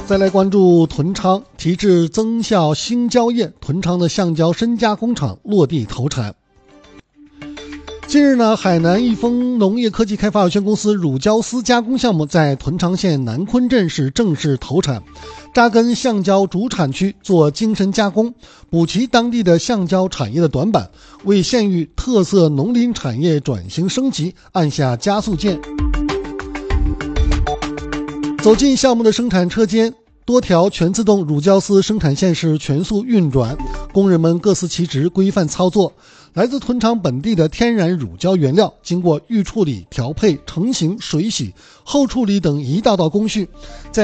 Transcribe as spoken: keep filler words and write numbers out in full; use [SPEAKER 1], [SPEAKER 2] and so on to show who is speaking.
[SPEAKER 1] 再来关注屯昌提质增效新胶业，屯昌的橡胶深加工厂落地投产。近日呢，海南益丰农业科技开发有限公司乳胶丝加工项目在屯昌县南昆镇是正式投产，扎根橡胶主产区做精深加工，补齐当地的橡胶产业的短板，为县域特色农林产业转型升级按下加速键。走进项目的生产车间，多条全自动乳胶丝生产线是全速运转，工人们各司其职，规范操作。来自屯昌本地的天然乳胶原料，经过预处理、调配、成型、水洗、后处理等一道道工序，在